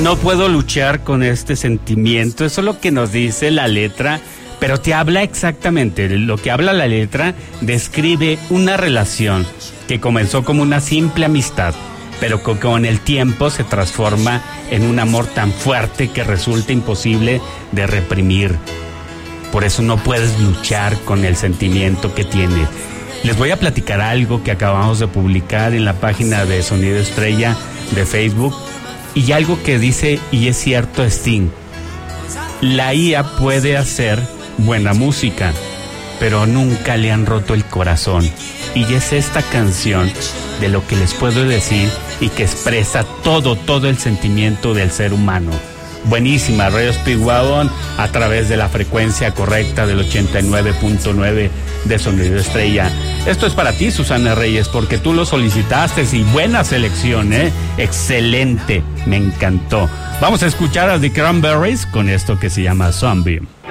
No puedo luchar con este sentimiento. Eso es lo que nos dice la letra, pero te habla exactamente. Lo que habla la letra describe una relación que comenzó como una simple amistad, pero que con el tiempo se transforma en un amor tan fuerte que resulta imposible de reprimir. Por eso no puedes luchar con el sentimiento que tienes. Les voy a platicar algo que acabamos de publicar en la página de Sonido Estrella de Facebook, y algo que dice, y es cierto, Sting: la IA puede hacer buena música, pero nunca le han roto el corazón. Y es esta canción de lo que les puedo decir y que expresa todo el sentimiento del ser humano. Buenísima, Radio Speedwagon a través de la frecuencia correcta del 89.9 de Sonido Estrella. Esto es para ti, Susana Reyes, porque tú lo solicitaste, y buena selección, excelente, me encantó. Vamos a escuchar a The Cranberries con esto que se llama Zombie.